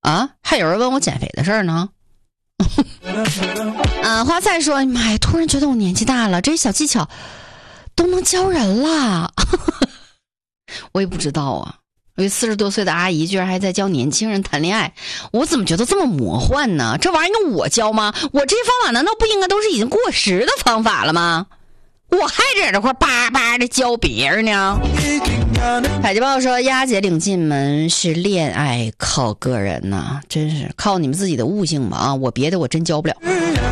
啊，还有人问我减肥的事儿呢。花菜说，妈呀，突然觉得我年纪大了，这些小技巧都能教人啦。我也不知道啊，有40多岁的阿姨居然还在教年轻人谈恋爱，我怎么觉得这么魔幻呢？这玩意儿用我教吗？我这些方法难道不应该都是已经过时的方法了吗？我还在这块叭叭的教别人呢。海基报说，丫姐领进门是恋爱靠个人呐，真是靠你们自己的悟性吧啊！我别的我真教不了。